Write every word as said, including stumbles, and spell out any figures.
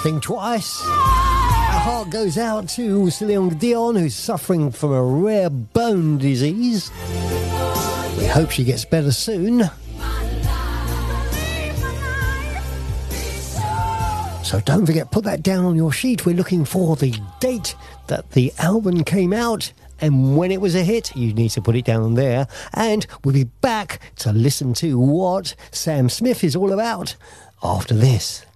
Think twice. Our heart goes out to Celine Dion, who's suffering from a rare bone disease. We hope she gets better soon. So don't forget, put that down on your sheet. We're looking for the date that the album came out and when it was a hit. You need to put it down there. And we'll be back to listen to what Sam Smith is all about after this.